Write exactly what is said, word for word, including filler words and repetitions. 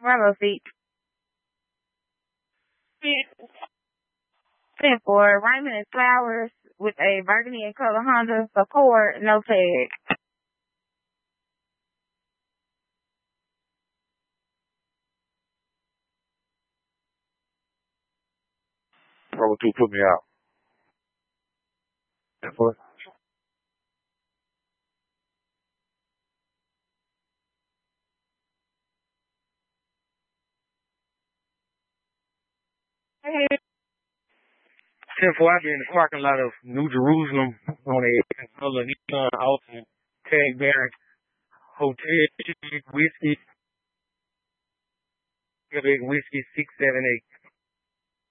Rainbow seat. ten for Raymond and Flowers with a burgundy and color Honda Accord, no tag. Roll two, put me out. ten four. ten four, I be in the parking lot of New Jerusalem on a color Nissan Altima tag bearing hotel whiskey. Whiskey six seven eight.